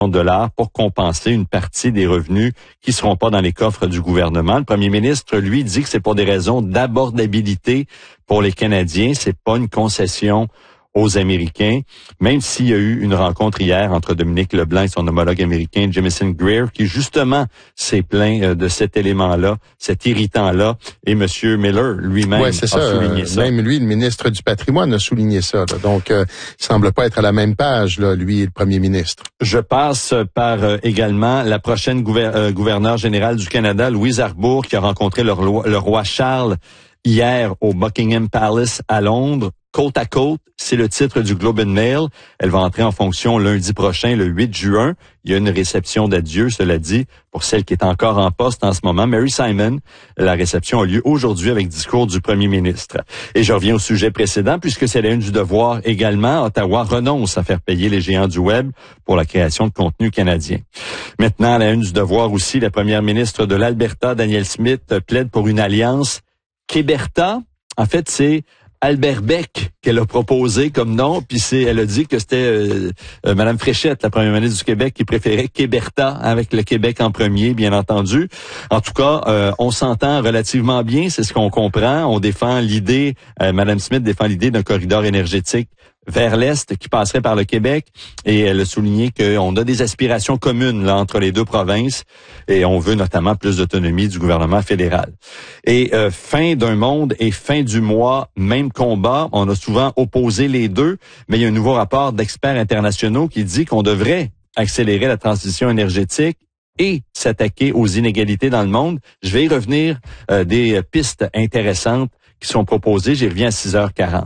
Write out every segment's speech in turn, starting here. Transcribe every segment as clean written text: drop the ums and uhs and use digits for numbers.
de dollars pour compenser une partie des revenus qui ne seront pas dans les coffres du gouvernement. Le premier ministre, lui, dit que c'est pour des raisons d'abordabilité pour les Canadiens. C'est pas une concession aux Américains, même s'il y a eu une rencontre hier entre Dominique Leblanc et son homologue américain, Jamieson Greer, qui justement s'est plaint de cet élément-là, cet irritant-là, et M. Miller lui-même a souligné ça. Même lui, le ministre du Patrimoine, a souligné ça. Là. Donc, il semble pas être à la même page, là, lui et le premier ministre. Je passe par également la prochaine gouverneure générale du Canada, Louise Arbour, qui a rencontré le roi Charles hier au Buckingham Palace à Londres. Côte à côte, c'est le titre du Globe and Mail. Elle va entrer en fonction lundi prochain, le 8 juin. Il y a une réception d'adieu, cela dit, pour celle qui est encore en poste en ce moment, Mary Simon. La réception a lieu aujourd'hui avec discours du premier ministre. Et je reviens au sujet précédent, puisque c'est la une du Devoir également. Ottawa renonce à faire payer les géants du Web pour la création de contenu canadien. Maintenant, à la une du Devoir aussi, la première ministre de l'Alberta, Danielle Smith, plaide pour une alliance Québécois. En fait, c'est Albert Beck qu'elle a proposé comme nom, puis elle a dit que c'était Madame Fréchette, la première ministre du Québec, qui préférait Québécois avec le Québec en premier, bien entendu. En tout cas, on s'entend relativement bien, c'est ce qu'on comprend. On défend l'idée, Madame Smith défend l'idée d'un corridor énergétique vers l'Est qui passerait par le Québec, et elle a souligné qu'on a des aspirations communes là entre les deux provinces, et on veut notamment plus d'autonomie du gouvernement fédéral. Et fin d'un monde et fin du mois, même combat. On a souvent opposé les deux, mais il y a un nouveau rapport d'experts internationaux qui dit qu'on devrait accélérer la transition énergétique et s'attaquer aux inégalités dans le monde. Je vais y revenir, des pistes intéressantes qui sont proposées. J'y reviens à 6h40.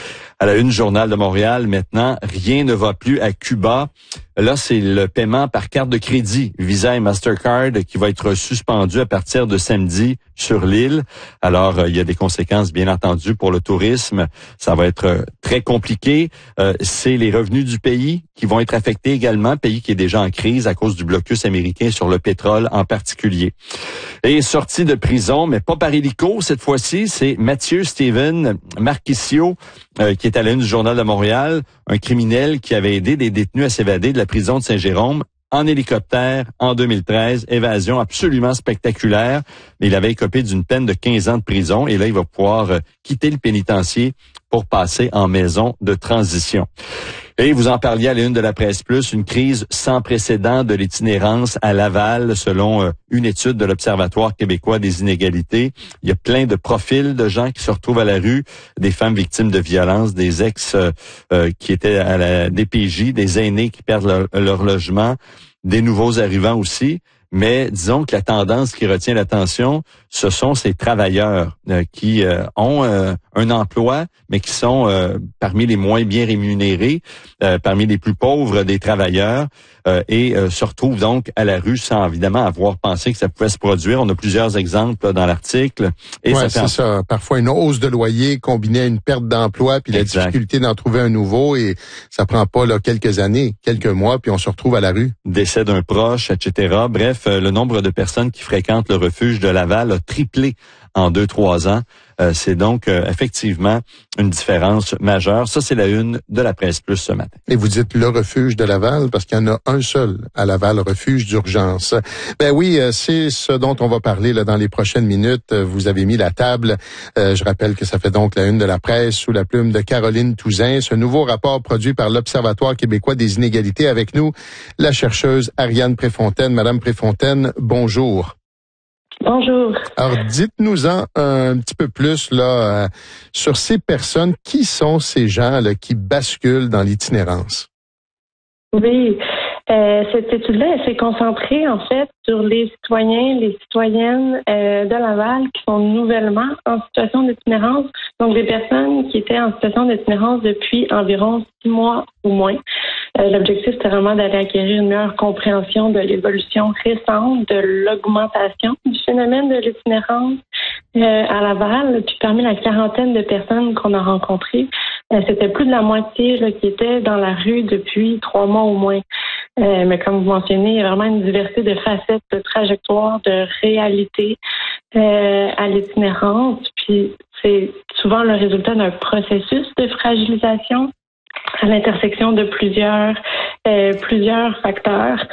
À la une Journal de Montréal, maintenant, rien ne va plus à Cuba. Là, c'est le paiement par carte de crédit, Visa et Mastercard, qui va être suspendu à partir de samedi sur l'île. Alors, il y a des conséquences, bien entendu, pour le tourisme. Ça va être très compliqué. C'est les revenus du pays qui vont être affectés également, pays qui est déjà en crise à cause du blocus américain sur le pétrole en particulier. Et sorti de prison, mais pas par hélico cette fois-ci, c'est Mathieu Steven Marquisio, qui est à la une du Journal de Montréal, un criminel qui avait aidé des détenus à s'évader de la prison de Saint-Jérôme en hélicoptère en 2013. Évasion absolument spectaculaire. Mais il avait écopé d'une peine de 15 ans de prison et là, il va pouvoir quitter le pénitencier pour passer en maison de transition. Et vous en parliez à la une de la Presse Plus, une crise sans précédent de l'itinérance à Laval, selon une étude de l'Observatoire québécois des inégalités. Il y a plein de profils de gens qui se retrouvent à la rue, des femmes victimes de violences, des ex qui étaient à la DPJ, des aînés qui perdent leur logement, des nouveaux arrivants aussi. Mais disons que la tendance qui retient l'attention, ce sont ces travailleurs qui ont un emploi, mais qui sont parmi les moins bien rémunérés, parmi les plus pauvres des travailleurs, et se retrouvent donc à la rue sans évidemment avoir pensé que ça pouvait se produire. On a plusieurs exemples là, dans l'article. Et ouais, c'est ça. Parfois une hausse de loyer combinée à une perte d'emploi, puis la difficulté d'en trouver un nouveau, et ça prend pas là quelques années, quelques mois, puis on se retrouve à la rue. Décès d'un proche, etc. Bref, le nombre de personnes qui fréquentent le refuge de Laval a triplé en 2-3 ans. C'est donc effectivement une différence majeure. Ça, c'est la une de la Presse Plus ce matin. Et vous dites le refuge de Laval parce qu'il y en a un seul à Laval, refuge d'urgence. Ben oui, c'est ce dont on va parler là dans les prochaines minutes. Vous avez mis la table. Je rappelle que ça fait donc la une de la Presse sous la plume de Caroline Touzin. Ce nouveau rapport produit par l'Observatoire québécois des inégalités. Avec nous, la chercheuse Ariane Préfontaine. Madame Préfontaine, bonjour. Bonjour. Alors, dites-nous-en un petit peu plus là sur ces personnes. Qui sont ces gens là qui basculent dans l'itinérance? Oui, cette étude-là, elle s'est concentrée en fait sur les citoyens, les citoyennes de Laval qui sont nouvellement en situation d'itinérance. Donc, des personnes qui étaient en situation d'itinérance depuis environ 6 mois ou moins. L'objectif, c'était vraiment d'aller acquérir une meilleure compréhension de l'évolution récente, de l'augmentation du phénomène de l'itinérance à Laval. Puis parmi la quarantaine de personnes qu'on a rencontrées, c'était plus de la moitié là, qui étaient dans la rue depuis 3 mois au moins. Mais comme vous mentionnez, il y a vraiment une diversité de facettes, de trajectoires, de réalités à l'itinérance. Puis c'est souvent le résultat d'un processus de fragilisation à l'intersection de plusieurs facteurs.